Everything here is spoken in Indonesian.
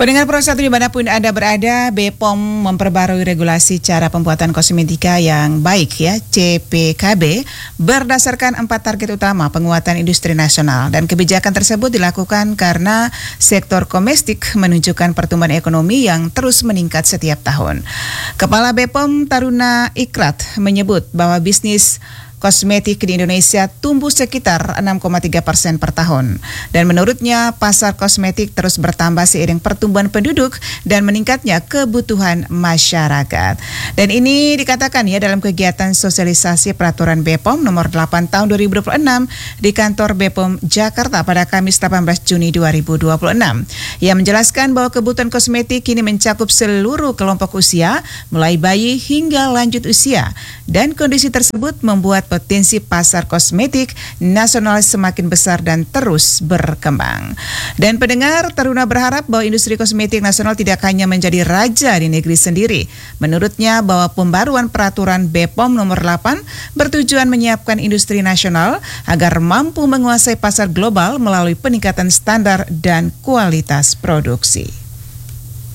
Pendengar Pro 1 dimanapun Anda berada, BPOM memperbarui regulasi cara pembuatan kosmetika yang baik ya, CPKB, berdasarkan 4 target utama penguatan industri nasional. Dan kebijakan tersebut dilakukan karena sektor domestik menunjukkan pertumbuhan ekonomi yang terus meningkat setiap tahun. Kepala BPOM Taruna Ikrat menyebut bahwa bisnis kosmetik di Indonesia tumbuh sekitar 6,3% per tahun. Dan menurutnya pasar kosmetik terus bertambah seiring pertumbuhan penduduk dan meningkatnya kebutuhan masyarakat. Dan ini dikatakan ya dalam kegiatan sosialisasi peraturan BPOM nomor 8 tahun 2026 di kantor BPOM Jakarta pada Kamis 18 Juni 2026. Ia menjelaskan bahwa kebutuhan kosmetik kini mencakup seluruh kelompok usia, mulai bayi hingga lanjut usia. Dan kondisi tersebut membuat potensi pasar kosmetik nasional semakin besar dan terus berkembang. Dan pendengar, Taruna berharap bahwa industri kosmetik nasional tidak hanya menjadi raja di negeri sendiri. Menurutnya bahwa pembaruan peraturan BPOM nomor 8 bertujuan menyiapkan industri nasional agar mampu menguasai pasar global melalui peningkatan standar dan kualitas produksi.